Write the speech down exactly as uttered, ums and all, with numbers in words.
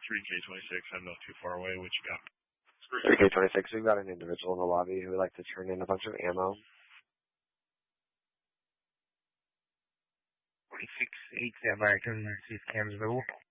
three K twenty-six, I'm not too far away. What you got? three K twenty-six, we've got an individual in the lobby who would like to turn in a bunch of ammo. forty-six eight, stand by, turn and see if cam's available.